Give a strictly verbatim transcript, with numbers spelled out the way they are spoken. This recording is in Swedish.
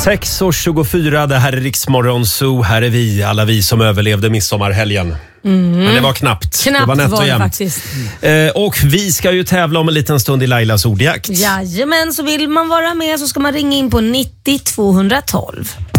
sex och tjugofyra, det här är Riksmorgon Zoo. Här är vi, alla vi som överlevde midsommarhelgen. Mm. Men det var knappt. Knappt det var nätt var och det jämnt. faktiskt. Eh, och vi ska ju tävla om en liten stund i Lailas ordjakt. Jajamän, så vill man vara med så ska man ringa in på nittio tvåhundratolv.